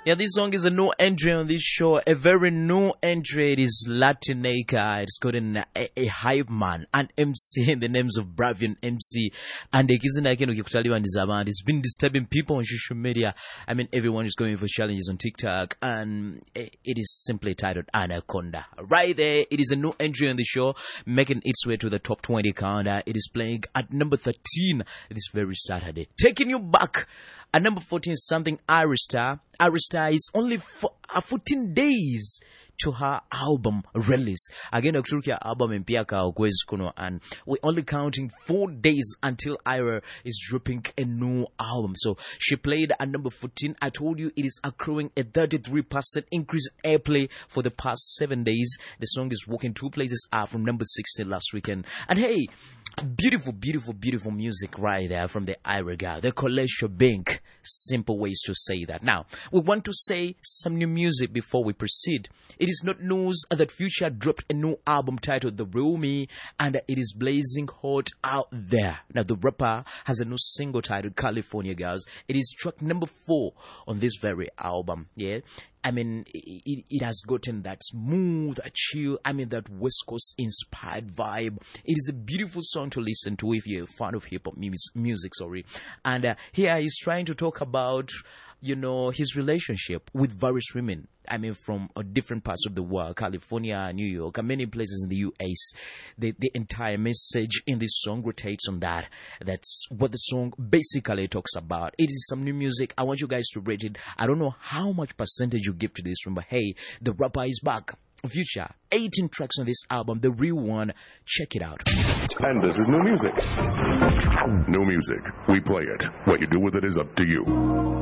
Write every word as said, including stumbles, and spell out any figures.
Yeah, this song is a new entry on this show, a very new entry. It is Latinica. It's got an, a, a hype man, an M C in the names of Bravian M C. And the kizina yake ukikutaliwa ni zamani. It's been disturbing people on social media. I mean, everyone is going for challenges on TikTok, and it is simply titled Anaconda. Right there, it is a new entry on the show, making its way to the top twenty counter. It is playing at number thirteen this very Saturday. Taking you back. At number fourteen, something Arista. Arista is only for, uh, fourteen days to her album release. Again, Okturukia album in Piaka Okwezi Kuno, and we're only counting four days until Ira is dropping a new album. So she played at number fourteen. I told you it is accruing a thirty-three percent increase in airplay for the past seven days. The song is walking two places up from number sixteen last weekend. And hey, beautiful, beautiful, beautiful music right there from the Ira girl, the Collector Bank. Simple ways to say that. Now, we want to say some new music before we proceed. It is not news that Future dropped a new album titled The Real Me, and it is blazing hot out there. Now, the rapper has a new single titled California Girls. It is track number four on this very album. Yeah. I mean, it, it has gotten that smooth, chill, I mean, that West Coast inspired vibe. It is a beautiful song to listen to if you're a fan of hip hop music, sorry. And uh, here he's trying to talk about, you know, his relationship with various women. I mean, from uh, different parts of the world, California, New York, and many places in the U S. The, the entire message in this song rotates on that. That's what the song basically talks about. It is some new music. I want you guys to rate it. I don't know how much percentage you give to this one, but hey, the rapper is back. Future, eighteen tracks on this album, the real one. Check it out. And this is new music. New music. We play it. What you do with it is up to you.